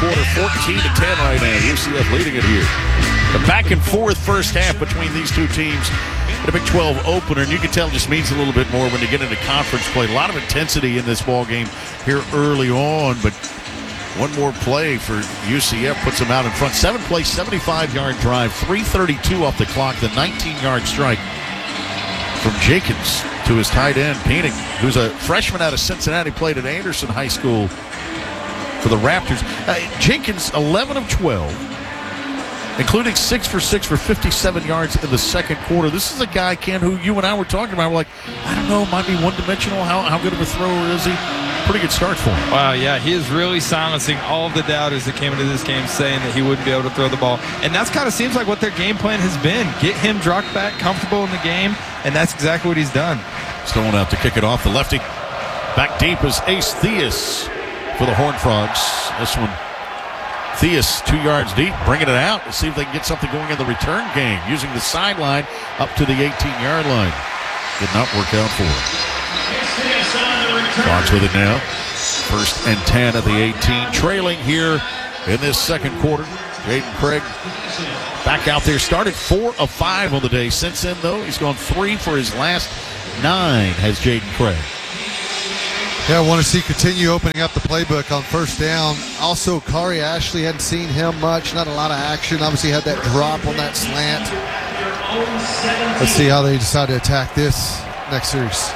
quarter, 14-10 right now. UCF leading it here. The back and forth first half between these two teams in a Big 12 opener, and you can tell it just means a little bit more when you get into conference play. A lot of intensity in this ball game here early on, but one more play for UCF puts them out in front. 7-play, 75-yard drive, 3:32 off the clock, the 19-yard strike from Jenkins to his tight end, Peening, who's a freshman out of Cincinnati, played at Anderson High School for the Raptors. Jenkins, 11 of 12, including 6 for 6 for 57 yards in the second quarter. This is a guy, Ken, who you and I were talking about. We're like, I don't know, might be one-dimensional. How good of a thrower is he? Pretty good start for him. Wow, yeah, he is really silencing all of the doubters that came into this game saying that he wouldn't be able to throw the ball. And that's kind of seems like what their game plan has been. Get him dropped back, comfortable in the game, and that's exactly what he's done. Stolen out to kick it off. The lefty back deep is Ace Theus for the Horned Frogs. This one, Theus 2 yards deep, bringing it out to see if they can get something going in the return game, using the sideline up to the 18-yard line. Did not work out for him. Frogs with it now. 1st and 10 at the 18. Trailing here in this second quarter. Jaden Craig back out there. Started 4 of 5 on the day. Since then, though, he's gone 3 for his last 9, has Jaden Craig. Yeah, I want to see continue opening up the playbook on first down. Also, Kari Ashley, hadn't seen him much. Not a lot of action. Obviously had that drop on that slant. Let's see how they decide to attack this next series.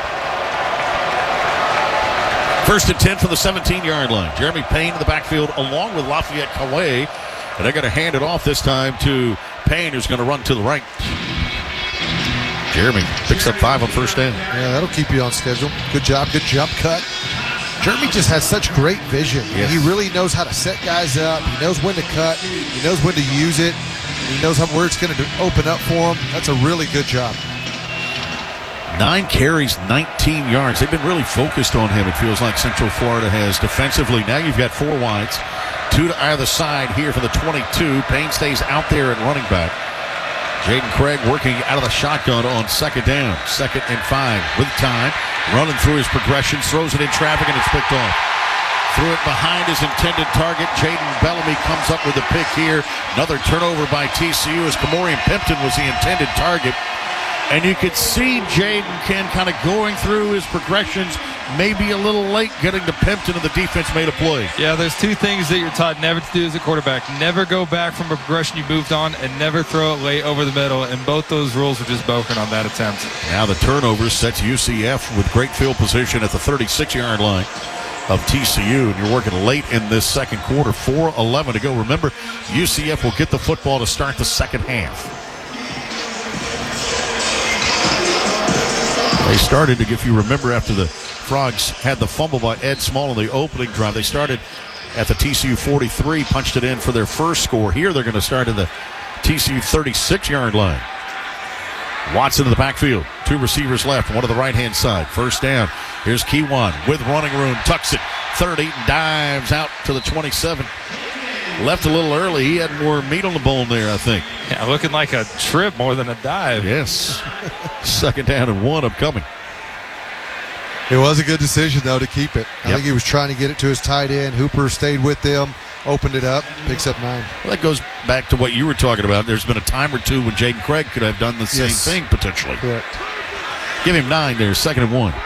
1st and 10 from the 17-yard line. Jeremy Payne in the backfield along with Lafayette Calais. And they're going to hand it off this time to Payne, who's going to run to the right. Jeremy picks up 5 on first down. Yeah, that'll keep you on schedule. Good job, good jump cut. Jeremy just has such great vision. Yes. He really knows how to set guys up. He knows when to cut. He knows when to use it. He knows where it's going to open up for him. That's a really good job. 9 carries, 19 yards. They've been really focused on him, it feels like Central Florida has defensively. Now you've got 4 wides, 2 to either side here for the 22. Payne stays out there at running back. Jaden Craig working out of the shotgun on 2nd down. 2nd and 5 with time. Running through his progressions, throws it in traffic, and it's picked off. Threw it behind his intended target. Jaden Bellamy comes up with a pick here. Another turnover by TCU as Kamorian Pimpton was the intended target. And you could see Jaden Ken kind of going through his progressions, maybe a little late getting to Pimpton, and the defense made a play. Yeah, there's 2 things that you're taught never to do as a quarterback. Never go back from a progression you moved on, and never throw it late over the middle. And both those rules were just broken on that attempt. Now the turnover sets UCF with great field position at the 36-yard line of TCU, and you're working late in this second quarter. 4:11 to go. Remember, UCF will get the football to start the second half. They started, if you remember, after the Frogs had the fumble by Ed Small in the opening drive, they started at the TCU 43, punched it in for their first score. Here they're going to start at the TCU 36-yard line. Watson in the backfield. 2 receivers left, one to the right-hand side. First down. Here's Kewan with running room. Tucks it 30, dives out to the 27. Left a little early. He had more meat on the bone there, I think. Yeah, looking like a trip more than a dive. Yes. 2nd down and 1 upcoming. It was a good decision, though, to keep it. I think he was trying to get it to his tight end. Hooper stayed with them, opened it up, picks up 9. Well, that goes back to what you were talking about. There's been a time or two when Jaden Craig could have done the same thing, potentially. Correct. Give him 9 there, 2nd and 1.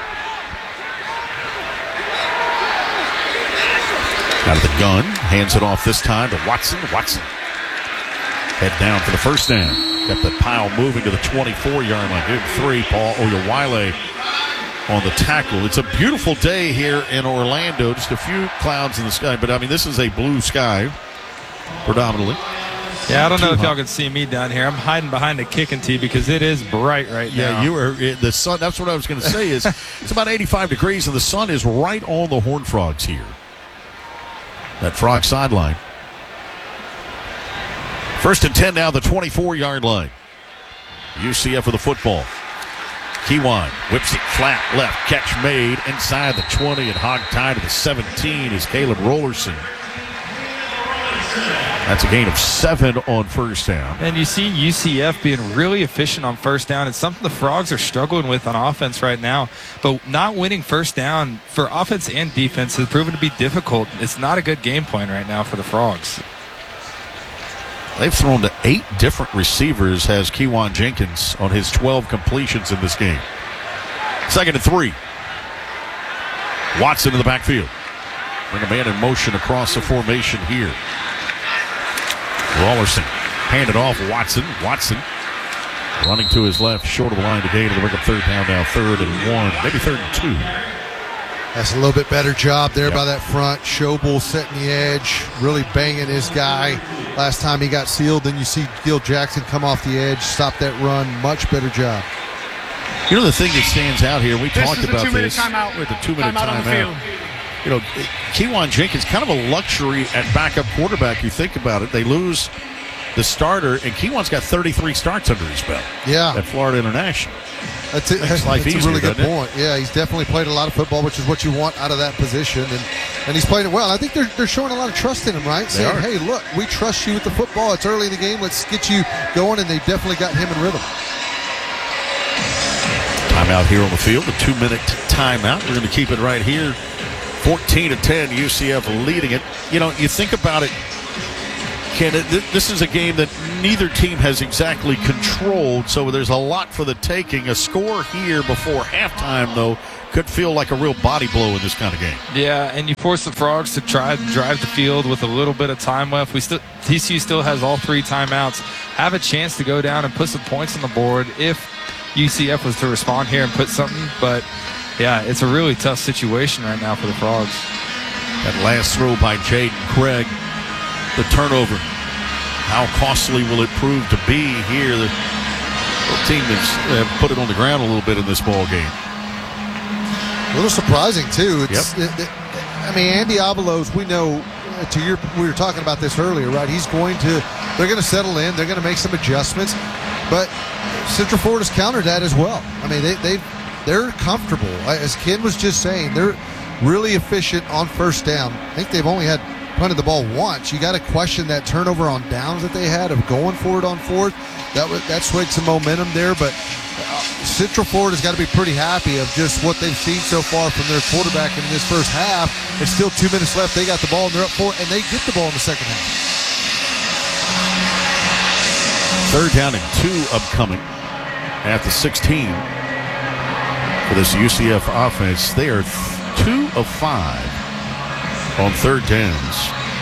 Out of the gun, hands it off this time to Watson. Watson head down for the first down. Got the pile moving to the 24-yard line. Give him 3, Paul Oyewale on the tackle. It's a beautiful day here in Orlando. Just a few clouds in the sky, but I mean, this is a blue sky predominantly. Yeah, I don't know if y'all can see me down here. I'm hiding behind the kicking tee because it is bright right now. Yeah, you are. The sun, that's what I was going to say, is it's about 85 degrees, and the sun is right on the Horned Frogs here. That Frog sideline. 1st and 10 now, the 24-yard line. UCF with the football. Kewan whips it flat left. Catch made inside the 20 and hog tied to the 17 is Caleb Rollerson. That's a gain of 7 on first down. And you see UCF being really efficient on first down. It's something the Frogs are struggling with on offense right now. But not winning first down for offense and defense has proven to be difficult. It's not a good game plan right now for the Frogs. They've thrown to 8 different receivers, has Kewan Jenkins on his 12 completions in this game. 2nd and 3. Watson in the backfield. Bring a man in motion across the formation here. Rollerson handed off Watson. Watson running to his left, short of the line to gain. It'll bring up 3rd down now, 3rd and 1, maybe 3rd and 2. That's a little bit better job there by that front. Schobel setting the edge, really banging his guy. Last time he got sealed, then you see Gil Jackson come off the edge, stop that run. Much better job. You know the thing that stands out here, we talked about this. Timeout. With the 2-minute timeout on the field. You know, Kewan Jenkins, kind of a luxury at backup quarterback. You think about it, they lose the starter, and Kewan's got 33 starts under his belt. Yeah, at Florida International. That's a really good point. Yeah, he's definitely played a lot of football, which is what you want out of that position, and he's played it well. I think they're showing a lot of trust in him, right? Saying, hey, look, we trust you with the football. It's early in the game. Let's get you going, and they definitely got him in rhythm. Timeout here on the field, a 2-minute timeout. We're going to keep it right here. 14-10, UCF leading it. You know, you think about it, Ken, this is a game that neither team has exactly controlled, so there's a lot for the taking. A score here before halftime, though, could feel like a real body blow in this kind of game. Yeah, and you force the Frogs to try to drive the field with a little bit of time left. TCU still has all 3 timeouts. Have a chance to go down and put some points on the board if UCF was to respond here and put something, but yeah, it's a really tough situation right now for the Frogs. That last throw by Jaden Craig, the turnover. How costly will it prove to be here? The team has put it on the ground a little bit in this ball game. A little surprising too. I mean, Andy Avalos, we know. We were talking about this earlier, right? They're going to settle in. They're going to make some adjustments, but Central Florida's countered that as well. I mean, they're comfortable. As Ken was just saying, they're really efficient on first down. I think they've only had punted the ball once. You got to question that turnover on downs that they had of going for it on 4th. That swayed some momentum there, but Central Florida's got to be pretty happy of just what they've seen so far from their quarterback in this first half. There's still 2 minutes left. They got the ball, and they're up 4, and they get the ball in the second half. 3rd down and 2 upcoming at the 16 for this UCF offense. They are 2 of 5 on 3rd downs.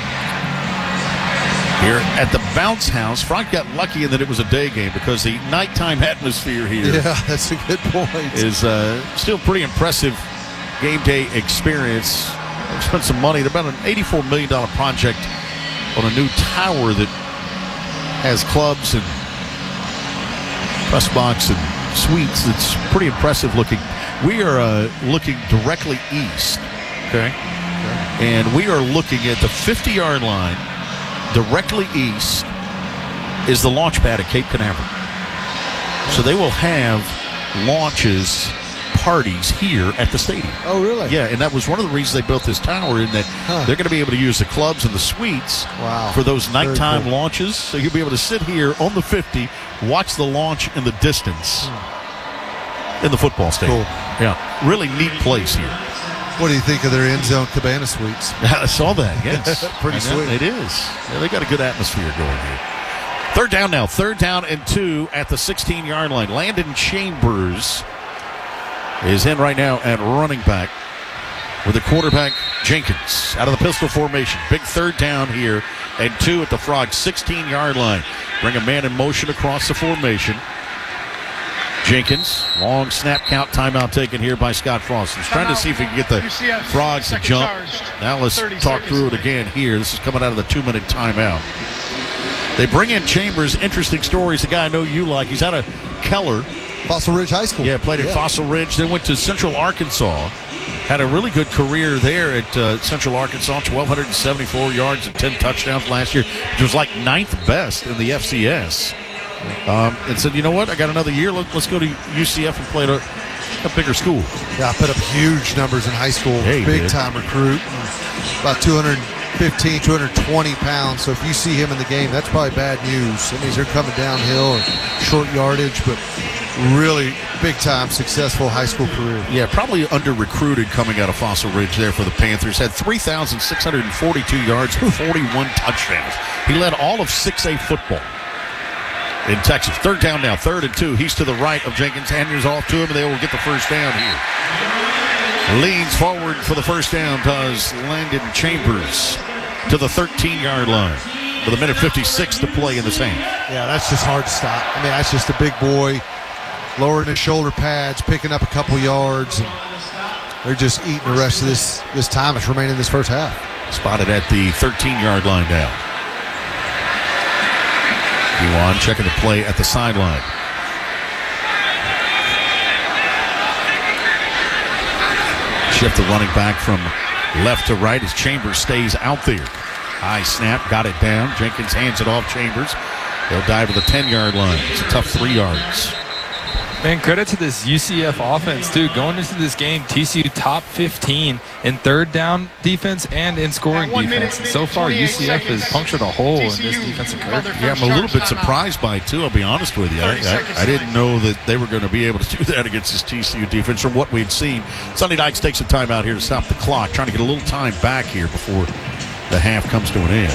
Here at the Bounce House, Frank got lucky in that it was a day game because the nighttime atmosphere here that's a good point. Is still pretty impressive game day experience. They've spent some money. They're about an $84 million project on a new tower that has clubs and press box and suites. It's pretty impressive looking. We are looking directly east, okay? And we are looking at the 50-yard line. Directly east is the launch pad at Cape Canaveral. So they will have launches parties here at the stadium. Oh, really? Yeah, and that was one of the reasons they built this tower, in that they're going to be able to use the clubs and the suites for those nighttime launches. So you'll be able to sit here on the 50, watch the launch in the distance in the football stadium. Cool. Yeah, really neat place here. What do you think of their end zone cabana suites? I saw that, yes. Pretty sweet. It is. Yeah, they got a good atmosphere going here. 3rd down now. 3rd down and 2 at the 16-yard line. Landon Chambers is in right now at running back with the quarterback Jenkins out of the pistol formation. Big 3rd down here and 2 at the Frogs 16-yard line. Bring a man in motion across the formation. Jenkins, long snap count, timeout taken here by Scott Frost. He's trying to see if he can get the Frogs to jump. Now let's talk through it again here. This is coming out of the 2-minute timeout. They bring in Chambers. Interesting stories. The guy I know you like. He's out of Keller. Fossil Ridge High School. Yeah, played at Fossil Ridge. Then went to Central Arkansas. Had a really good career there at Central Arkansas. 1,274 yards and 10 touchdowns last year, which was like 9th best in the FCS. And said, you know what, I got another year. Let's go to UCF and play at a bigger school. Yeah, I put up huge numbers in high school. Big time recruit. About 200 215, 220 pounds. So if you see him in the game, that's probably bad news. That means they're coming downhill or short yardage, but really big-time successful high school career. Yeah, probably under-recruited coming out of Fossil Ridge there for the Panthers. Had 3,642 yards and 41 touchdowns. He led all of 6A football in Texas. Third down now, 3rd and 2. He's to the right of Jenkins. Andrews off to him, and they will get the first down here. Leans forward for the first down, does Landon Chambers to the 13-yard line with 1:56 to play in this half. Yeah, that's just hard to stop. I mean, that's just a big boy lowering his shoulder pads, picking up a couple yards, and they're just eating the rest of this time that's remaining in this first half. Spotted at the 13-yard line now. Yuan checking the play at the sideline. Shift the running back from left to right as Chambers stays out there. High snap, got it down. Jenkins hands it off Chambers. They'll dive to the 10-yard line. It's a tough 3 yards. Man, credit to this UCF offense, too. Going into this game, TCU top 15 in third down defense and in scoring defense. And so far, UCF has punctured a hole in this defensive curve. Yeah, I'm a little bit surprised by it, too, I'll be honest with you. I didn't know that they were going to be able to do that against this TCU defense from what we'd seen. Sunday Knights take some time out here to stop the clock, trying to get a little time back here before the half comes to an end.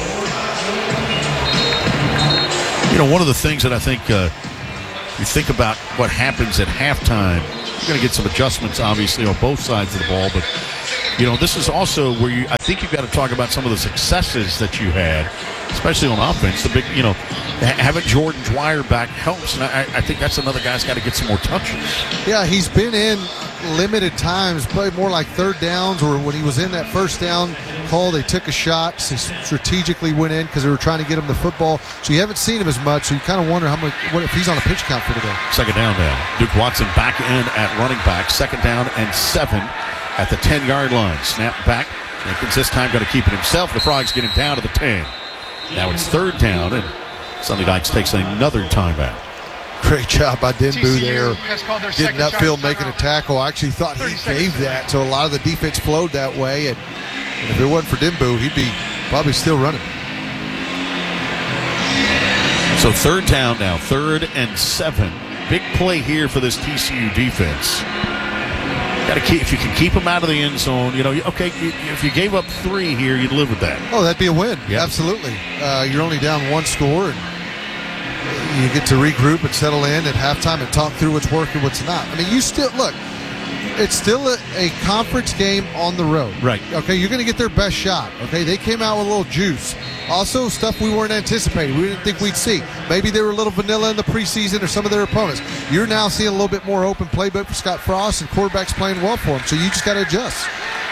You know, one of the things that I think you think about what happens at halftime, you're going to get some adjustments, obviously, on both sides of the ball. But, you know, this is also where I think you've got to talk about some of the successes that you had, especially on offense. The big, you know, having Jordan Dwyer back helps. And I think that's another guy's got to get some more touches. Yeah, he's been in limited times, played more like third downs, or when he was in that first down call, they took a shot, so strategically went in because they were trying to get him the football. So you haven't seen him as much, so you kind of wonder what if he's on a pitch count for today. Second down now. Duke Watson back in at running back. 2nd down and 7 at the 10-yard line. Snap back. Jenkins this time going to keep it himself. The Frogs get him down to the 10. Now it's 3rd down, and Sunday Knights takes another timeout. Great job by Denbu there, getting upfield, making a tackle. I actually thought he gave that, so a lot of the defense flowed that way. And if it wasn't for Denbu, he'd be probably still running. So 3rd down now, 3rd and 7. Big play here for this TCU defense. Got to keep, if you can keep them out of the end zone, you know, okay, if you gave up 3 here, you'd live with that. Oh, that'd be a win. Yep. Absolutely. You're only down 1 score, and you get to regroup and settle in at halftime and talk through what's working, what's not. I mean, you still look. It's still a conference game on the road. Right. Okay, you're going to get their best shot. Okay, they came out with a little juice. Also, stuff we weren't anticipating. We didn't think we'd see. Maybe they were a little vanilla in the preseason or some of their opponents. You're now seeing a little bit more open playbook for Scott Frost, and quarterbacks playing well for him. So you just got to adjust.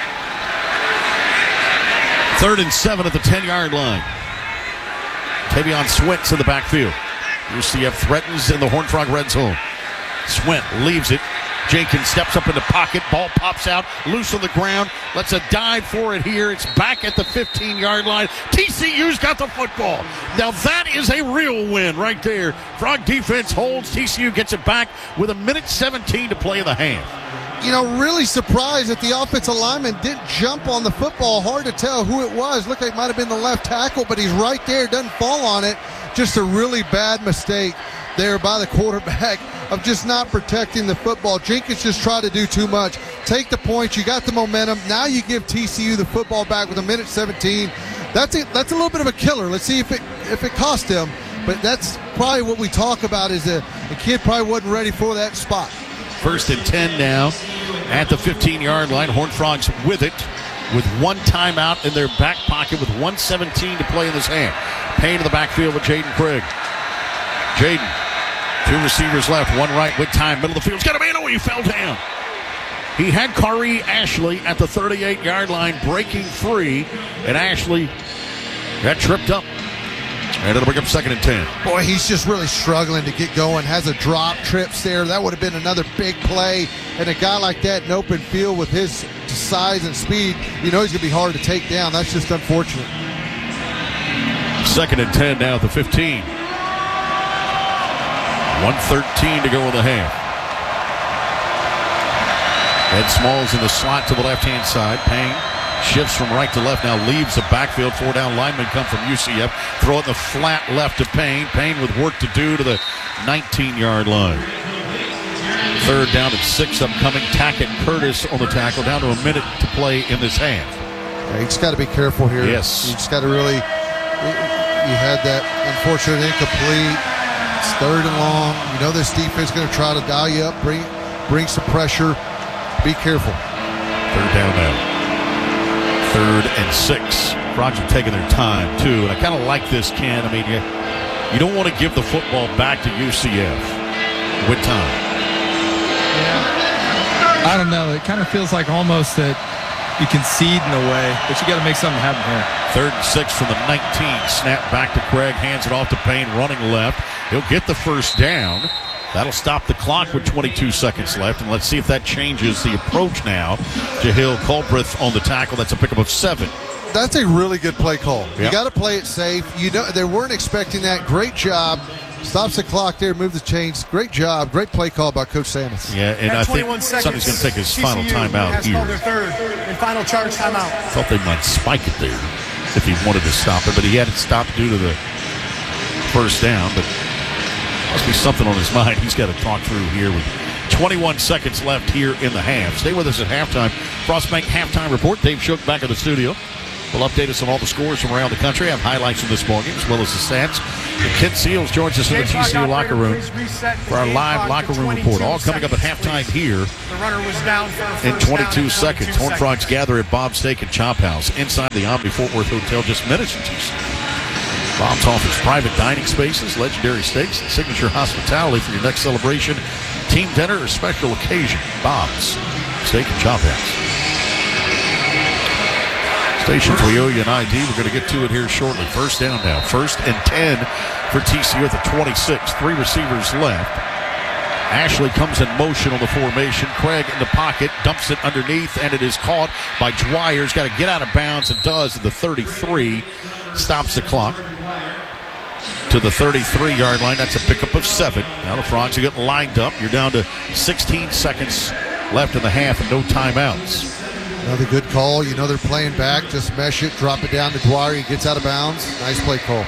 3rd and 7 at the 10-yard line. Tavion Swint's in the backfield. UCF threatens in the Horned Frog red zone. Swint leaves it. Jenkins steps up in the pocket. Ball pops out, loose on the ground. Lets a dive for it here. It's back at the 15-yard line. TCU's got the football. Now that is a real win right there. Frog defense holds. TCU gets it back with 1:17 to play in the half. You know, really surprised that the offensive lineman didn't jump on the football. Hard to tell who it was. Looked like it might have been the left tackle, but he's right there. Doesn't fall on it. Just a really bad mistake there by the quarterback of just not protecting the football. Jenkins just tried to do too much. Take the points. You got the momentum. Now you give TCU the football back with 1:17. That's a little bit of a killer. Let's see if it cost him. But that's probably what we talk about is the kid probably wasn't ready for that spot. 1st and 10 now at the 15-yard line. Horned Frogs with it, with 1 timeout in their back pocket with 1:17 to play in this half. Payne to the backfield with Jaden Craig. Jaden, 2 receivers left, 1 right with time. Middle of the field. He's got a man. Oh, he fell down. He had Kari Ashley at the 38-yard line breaking free, and Ashley got tripped up. And it'll bring up 2nd and 10. Boy, he's just really struggling to get going. Has a drop, trips there. That would have been another big play. And a guy like that in open field with his size and speed, you know he's going to be hard to take down. That's just unfortunate. 2nd and 10 now at the 15. 1:13 to go in the half. Ed Smalls in the slot to the left-hand side. Payne Shifts from right to left, now leaves the backfield. 4 down linemen come from UCF. Throw it in the flat left to Payne. Payne with work to do to the 19-yard line. 3rd down and 6 upcoming. Tackett Curtis on the tackle. Down to a minute to play in this half. You just got to be careful here. Yes. You just got to really. You had that unfortunate incomplete. It's 3rd and long. You know this defense is going to try to dial you up, bring some pressure. Be careful. 3rd down now. 3rd and 6. Frogs are taking their time, too. And I kind of like this, Ken. I mean, you don't want to give the football back to UCF with time. Yeah. I don't know. It kind of feels like almost that you concede in a way, but you got to make something happen here. 3rd and 6 from the 19. Snap back to Craig. Hands it off to Payne, running left. He'll get the 1st down. That'll stop the clock with 22 seconds left, and let's see if that changes the approach now. Jahil Culbreth on the tackle. That's a pickup of 7. That's a really good play call. Yep. You got to play it safe. You know they weren't expecting that. Great job. Stops the clock there, move the chains. Great job. Great play call by Coach Samus. Yeah, and I think Sonny's going to take his final timeout here. Their 3rd and final charge timeout. Thought they might spike it there if he wanted to stop it, but he had it stopped due to the 1st down. But must be something on his mind he's got to talk through here with 21 seconds left here in the half. Stay with us at halftime. Frostbank halftime report. Dave Shook back in the studio. Will update us on all the scores from around the country. Have highlights from this ballgame as well as the stats. And Ken Seals joins us in the TCU locker room for our live locker room report. All coming up at halftime here in 22 seconds. Horned Frogs gather at Bob's Steak and Chop House inside the Omni Fort Worth Hotel just minutes from TCU. Bob's offers private dining spaces, legendary steaks, and signature hospitality for your next celebration, team dinner, or special occasion. Bob's Steak and Chop House. Stations, we owe you an ID. We're going to get to it here shortly. 1st down now. 1st and 10 for TCU at the 26. 3 receivers left. Ashley comes in motion on the formation. Craig in the pocket, dumps it underneath, and it is caught by Dwyer. He's got to get out of bounds and does at the 33. Stops the clock to the 33-yard line. That's a pickup of 7. Now the Frogs are getting lined up. You're down to 16 seconds left in the half and no timeouts. Another good call. You know they're playing back. Just mesh it, drop it down to Dwyer. He gets out of bounds. Nice play call.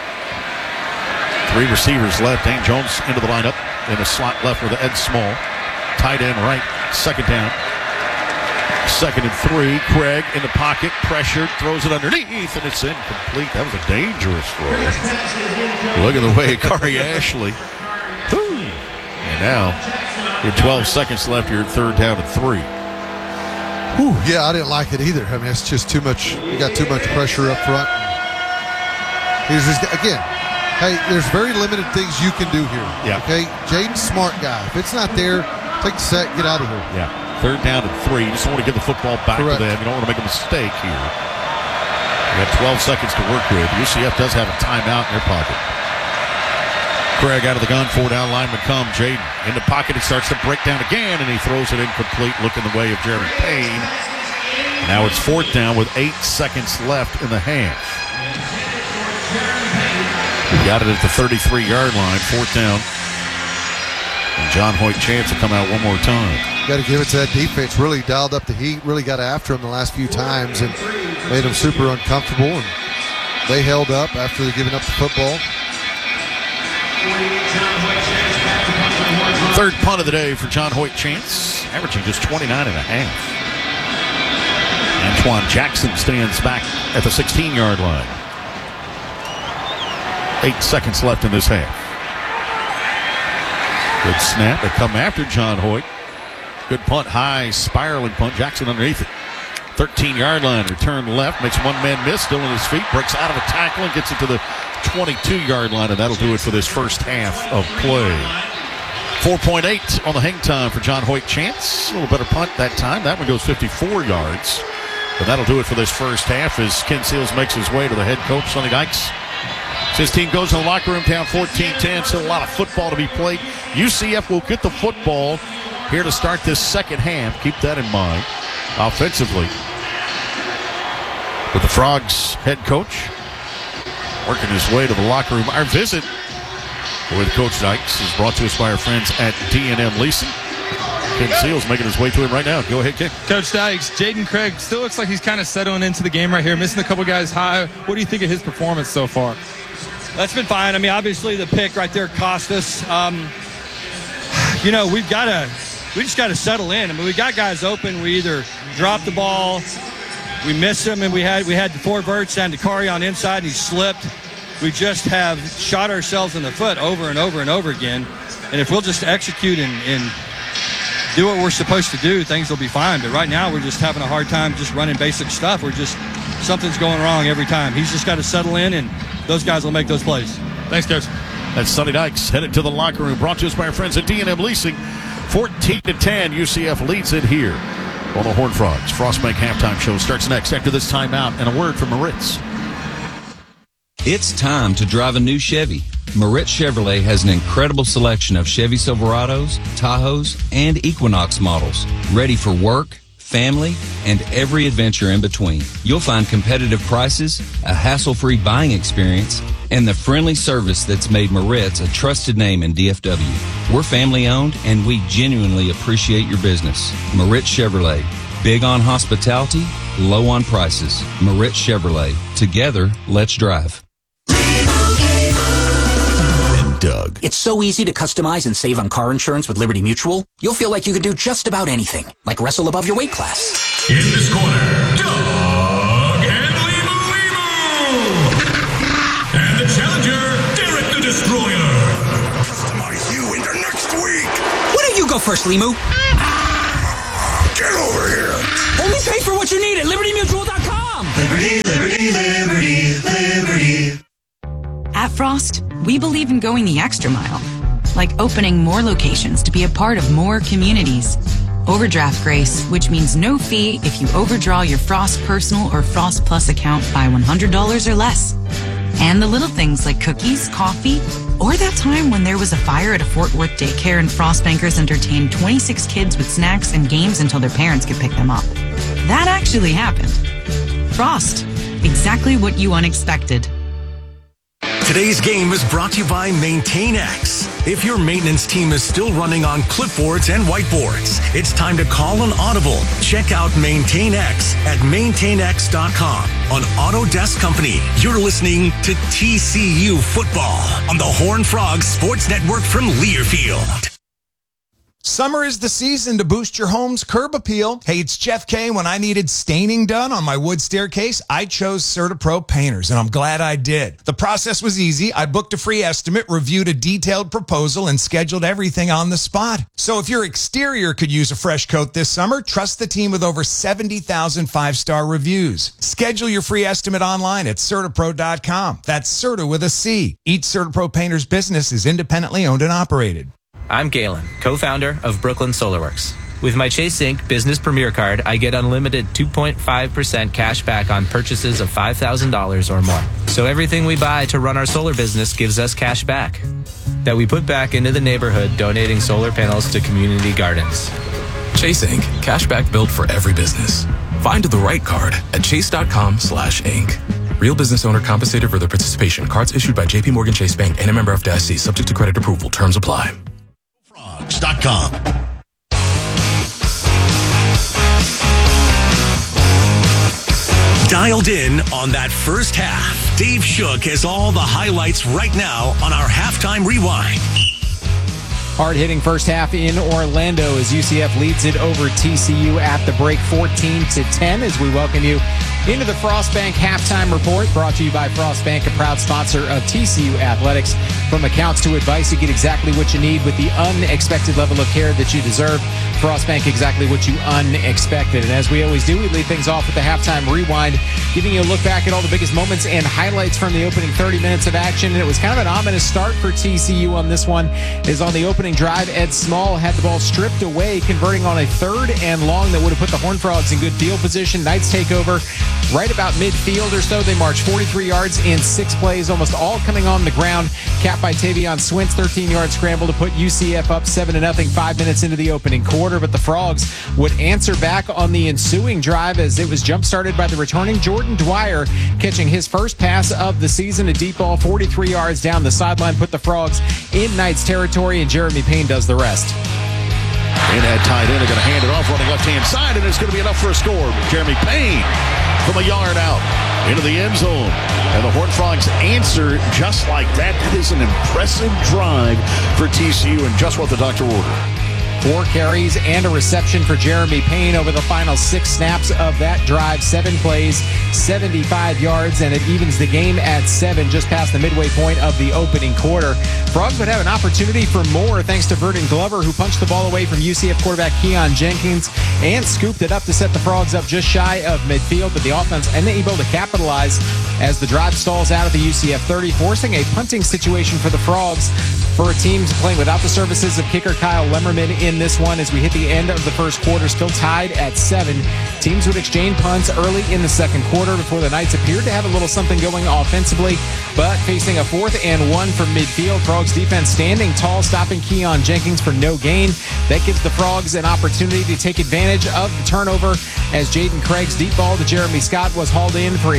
3 receivers left. Dane Jones into the lineup in the slot left with Ed Small. Tight end right. 2nd down. 2nd and 3. Craig in the pocket, pressured, throws it underneath, and it's incomplete. That was a dangerous throw. Look at the way Kari Ashley. Whew. And now, with 12 seconds left, you're 3rd down and 3. Whew, yeah, I didn't like it either. I mean, it's just too much. You got too much pressure up front. Here's just, again, hey, there's very limited things you can do here. Yeah. Okay, Jaden's a smart guy. If it's not there, take the sack, get out of here. Yeah. 3rd down and 3. You just want to give the football back Correct. to them. You don't want to make a mistake here. You got 12 seconds to work with. UCF does have a timeout in their pocket. Craig out of the gun. 4 down lineman come. Jaden in the pocket. He starts to break down again, and he throws it incomplete, looking the way of Jeremy Payne. Now it's 4th down with 8 seconds left in the half. Got it at the 33-yard line. 4th down. And John Hoyt Chance will come out one more time. Got to give it to that defense. Really dialed up the heat. Really got after him the last few times and made him super uncomfortable. And they held up after giving up the football. 3rd punt of the day for John Hoyt Chance, averaging just 29 and a half. Antoine Jackson stands back at the 16-yard line. 8 seconds left in this half. Good snap. They come after John Hoyt. Good punt, high, spiraling punt. Jackson underneath it. 13-yard line, return left, makes one man miss, still on his feet, breaks out of a tackle and gets it to the 22-yard line, and that'll do it for this first half of play. 4.8 on the hang time for John Hoyt Chance. A little better punt that time. That one goes 54 yards. But that'll do it for this first half as Ken Seals makes his way to the head coach, Sonny Dykes. His team goes in the locker room down 14-10. Still a lot of football to be played. UCF will get the football here to start this second half. Keep that in mind. Offensively, with the Frogs head coach working his way to the locker room. Our visit with Coach Dykes is brought to us by our friends at D&M Leasing. Ken Seals making his way to him right now. Go ahead, Ken. Coach Dykes, Jaden Craig still looks like he's kind of settling into the game right here, missing a couple guys high. What do you think of his performance so far? That's been fine. I mean, obviously the pick right there cost us. We just got to settle in. I mean, we got guys open. We either drop the ball, we miss them, and we had the 4 verts down to Kari on inside, and he slipped. We just have shot ourselves in the foot over and over and over again. And if we'll just execute and do what we're supposed to do, things will be fine. But right now, we're just having a hard time just running basic stuff. Something's going wrong every time. He's just got to settle in, and those guys will make those plays. Thanks, Coach. That's Sonny Dykes headed to the locker room. Brought to us by our friends at D&M Leasing. 14-10, UCF leads it here on the Horned Frogs. Frostbank halftime show starts next after this timeout and a word from Moritz. It's time to drive a new Chevy. Moritz Chevrolet has an incredible selection of Chevy Silverados, Tahoes, and Equinox models, ready for work, family, and every adventure in between. You'll find competitive prices, a hassle-free buying experience, and the friendly service that's made Moritz a trusted name in DFW. We're family-owned, and we genuinely appreciate your business. Moritz Chevrolet. Big on hospitality, low on prices. Moritz Chevrolet. Together, let's drive. Doug. It's so easy to customize and save on car insurance with Liberty Mutual. You'll feel like you can do just about anything, like wrestle above your weight class. In this corner, Doug and Limu. And the challenger, Derek the Destroyer. Customize you into next week. Why don't you go first, Limu? Get over here. Only pay for what you need at LibertyMutual.com. Liberty, liberty, liberty, liberty. At Frost, we believe in going the extra mile, like opening more locations to be a part of more communities. Overdraft grace, which means no fee if you overdraw your Frost Personal or Frost Plus account by $100 or less. And the little things like cookies, coffee, or that time when there was a fire at a Fort Worth daycare and Frost bankers entertained 26 kids with snacks and games until their parents could pick them up. That actually happened. Frost, exactly what you unexpected. Today's game is brought to you by MaintainX. If your maintenance team is still running on clipboards and whiteboards, it's time to call an audible. Check out MaintainX at maintainx.com. On Autodesk Company, you're listening to TCU Football on the Horned Frogs Sports Network from Learfield. Summer is the season to boost your home's curb appeal. Hey, it's Jeff K. When I needed staining done on my wood staircase, I chose CertaPro Painters, and I'm glad I did. The process was easy. I booked a free estimate, reviewed a detailed proposal, and scheduled everything on the spot. So if your exterior could use a fresh coat this summer, trust the team with over 70,000 five-star reviews. Schedule your free estimate online at CertaPro.com. That's Certa with a C. Each CertaPro Painters business is independently owned and operated. I'm Galen, co-founder of Brooklyn SolarWorks. With my Chase Inc. Business Premier Card, I get unlimited 2.5% cash back on purchases of $5,000 or more. So everything we buy to run our solar business gives us cash back that we put back into the neighborhood, donating solar panels to community gardens. Chase Inc. Cashback built for every business. Find the right card at chase.com/Inc. Real business owner compensated for their participation. Cards issued by JP Morgan Chase Bank and a member FDIC. Subject to credit approval. Terms apply. Frogs.com. Dialed in on that first half. Dave Shook has all the highlights right now on our halftime rewind. Hard-hitting first half in Orlando as UCF leads it over TCU at the break 14-10 as we welcome you into the Frostbank Halftime Report, brought to you by Frostbank, a proud sponsor of TCU Athletics. From accounts to advice, you get exactly what you need with the unexpected level of care that you deserve. Frostbank, exactly what you unexpected. And as we always do, we lead things off with the Halftime Rewind, giving you a look back at all the biggest moments and highlights from the opening 30 minutes of action. And it was kind of an ominous start for TCU on this one, as on the opening drive, Ed Small had the ball stripped away, converting on a 3rd and long that would have put the Horned Frogs in good field position. Knights take over right about midfield or so. They march 43 yards in 6 plays, almost all coming on the ground. Capped by Tavion Swint's 13-yard scramble to put UCF up 7-0 5 minutes into the opening quarter. But the Frogs would answer back on the ensuing drive as it was jump-started by the returning Jordan Dwyer, catching his first pass of the season. A deep ball 43 yards down the sideline put the Frogs in Knights territory, and Jeremy Payne does the rest. And that tight end, they're going to hand it off, running left-hand side, and it's going to be enough for a score. Jeremy Payne from a yard out into the end zone. And the Horned Frogs answer just like that. That is an impressive drive for TCU and just what the doctor ordered. 4 carries and a reception for Jeremy Payne over the final 6 snaps of that drive. 7 plays, 75 yards, and it evens the game at 7 just past the midway point of the opening quarter. Frogs would have an opportunity for more thanks to Vernon Glover, who punched the ball away from UCF quarterback Keon Jenkins and scooped it up to set the Frogs up just shy of midfield, but the offense unable to capitalize as the drive stalls out at the UCF 30, forcing a punting situation for the Frogs, for a team playing without the services of kicker Kyle Lemmerman in this one. As we hit the end of the first quarter, still tied at 7. Teams would exchange punts early in the second quarter before the Knights appeared to have a little something going offensively, but facing a 4th and 1 from midfield, Frogs defense standing tall, stopping Keon Jenkins for no gain. That gives the Frogs an opportunity to take advantage of the turnover as Jaden Craig's deep ball to Jeremy Scott was hauled in for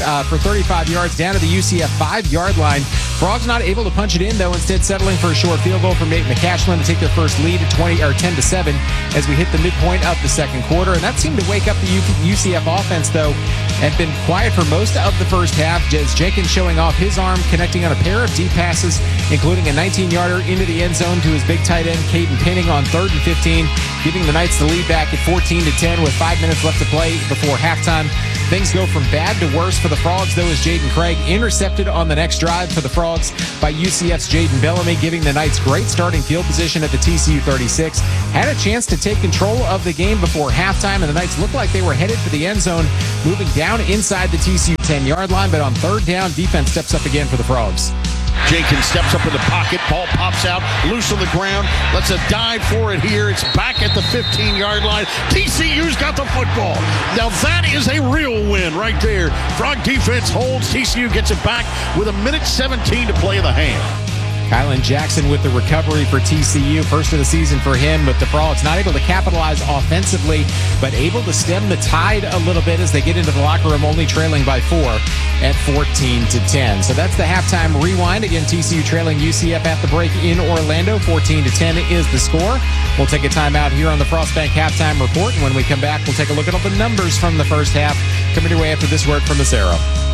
35 yards down to the UCF 5-yard line. Frogs not able to punch it in, though, instead settling for a short field goal from Nate McCashlin to take their first lead at 10-7 as we hit the midpoint of the second quarter. And that seemed to wake up the UCF offense, though, had been quiet for most of the first half, as Jenkins showing off his arm, connecting on a pair of deep passes, including a 19-yarder into the end zone to his big tight end, Caden Penning, on 3rd and 15, giving the Knights the lead back at 14-10 with 5 minutes left to play before halftime. Things go from bad to worse for the Frogs, though, as Jaden Craig intercepted on the next drive for the Frogs by UCF's Jaden Bellamy, giving the Knights great starting field position at the TCU 36. Had a chance to take control of the game before halftime, and the Knights looked like they were headed for the end zone, moving down inside the TCU 10-yard line, but on 3rd down, defense steps up again for the Frogs. Jenkins steps up in the pocket. Ball pops out, loose on the ground. Let's a dive for it here. It's back at the 15-yard line. TCU's got the football. Now that is a real win right there. Frog defense holds. TCU gets it back with 1:17 to play in the half. Kylan Jackson with the recovery for TCU. First of the season for him, but the Frogs not able to capitalize offensively, but able to stem the tide a little bit as they get into the locker room, only trailing by 4 at 14-10. So that's the halftime rewind. Again, TCU trailing UCF at the break in Orlando. 14-10 is the score. We'll take a timeout here on the Frostbank Halftime Report, and when we come back, we'll take a look at all the numbers from the first half. Coming your way after this word from this arrow.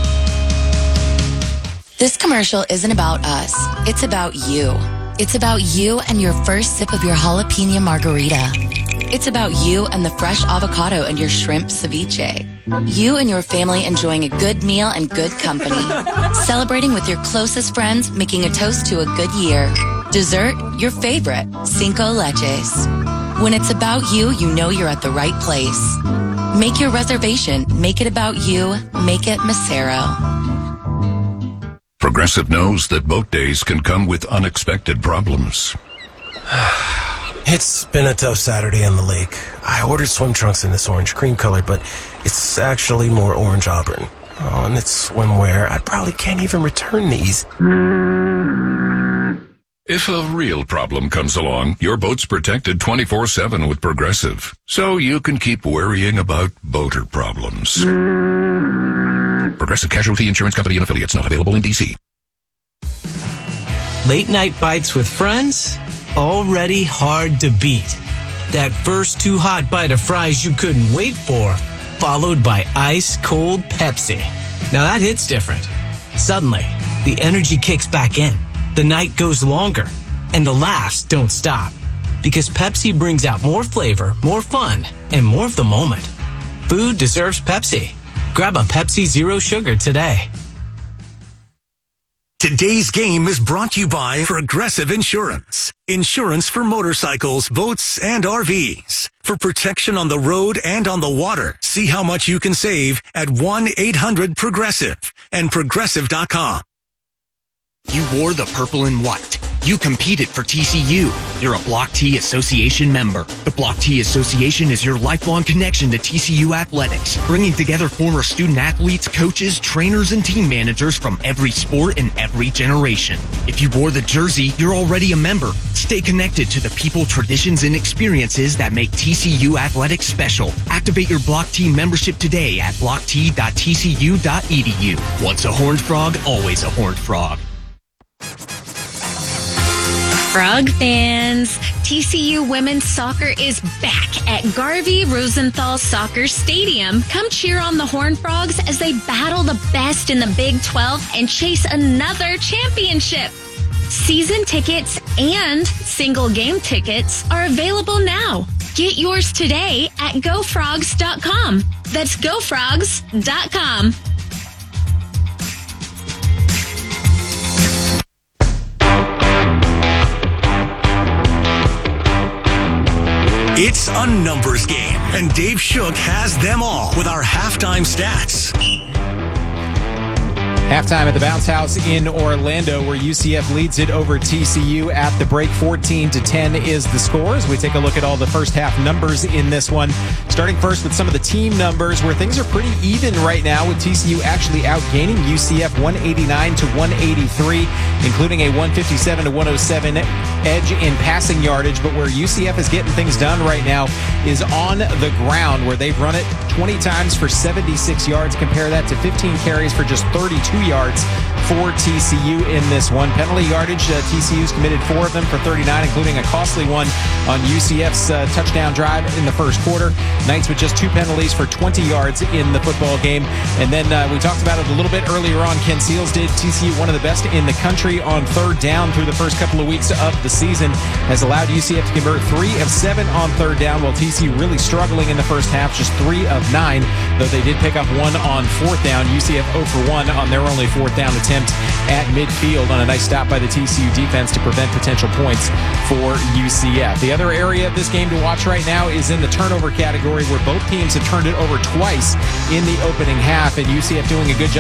This commercial isn't about us. It's about you. It's about you and your first sip of your jalapeno margarita. It's about you and the fresh avocado and your shrimp ceviche. You and your family enjoying a good meal and good company. Celebrating with your closest friends, making a toast to a good year. Dessert, your favorite, Cinco Leches. When it's about you, you know you're at the right place. Make your reservation. Make it about you. Make it Macero. Progressive knows that boat days can come with unexpected problems. It's been a tough Saturday on the lake. I ordered swim trunks in this orange cream color, but it's actually more orange auburn. Oh, and it's swimwear. I probably can't even return these. If a real problem comes along, your boat's protected 24/7 with Progressive, so you can keep worrying about boater problems. Progressive Casualty Insurance Company and Affiliates, not available in D.C. Late night bites with friends? Already hard to beat. That first too hot bite of fries you couldn't wait for, followed by ice cold Pepsi. Now that hits different. Suddenly, the energy kicks back in. The night goes longer, and the laughs don't stop. Because Pepsi brings out more flavor, more fun, and more of the moment. Food deserves Pepsi. Grab a Pepsi Zero Sugar today. Today's game is brought to you by Progressive Insurance. Insurance for motorcycles, boats, and RVs. For protection on the road and on the water, see how much you can save at 1-800-PROGRESSIVE and Progressive.com. You wore the purple and white. You competed for TCU. You're a Block T Association member. The Block T Association is your lifelong connection to TCU athletics, bringing together former student athletes, coaches, trainers, and team managers from every sport and every generation. If you wore the jersey, you're already a member. Stay connected to the people, traditions, and experiences that make TCU athletics special. Activate your Block T membership today at blockt.tcu.edu. Once a Horned Frog, always a Horned Frog. Frog fans, TCU women's soccer is back at Garvey Rosenthal Soccer Stadium. Come cheer on the Horned Frogs as they battle the best in the Big 12 and chase another championship. Season tickets and single game tickets are available now. Get yours today at gofrogs.com. That's gofrogs.com. It's a numbers game, and Dave Shook has them all with our halftime stats. Halftime at the Bounce House in Orlando, where UCF leads it over TCU at the break. 14-10 is the score as we take a look at all the first half numbers in this one. Starting first with some of the team numbers, where things are pretty even right now, with TCU actually outgaining UCF 189-183, including a 157-107 edge in passing yardage. But where UCF is getting things done right now is on the ground, where they've run it 20 times for 76 yards. Compare that to 15 carries for just 32 yards for TCU in this one. Penalty yardage, TCU's committed 4 of them for 39, including a costly one on UCF's touchdown drive in the first quarter. Knights with just 2 penalties for 20 yards in the football game. And then we talked about it a little bit earlier on. Ken Seals did. TCU, one of the best in the country on third down through the first couple of weeks of the season, has allowed UCF to convert 3 of 7 on third down, while TCU really struggling in the first half, just 3 of 9, though they did pick up 1 on fourth down. UCF 0 for 1 on their only fourth down attempt at midfield on a nice stop by the TCU defense to prevent potential points for UCF. The other area of this game to watch right now is in the turnover category, where both teams have turned it over twice in the opening half, and UCF doing a good job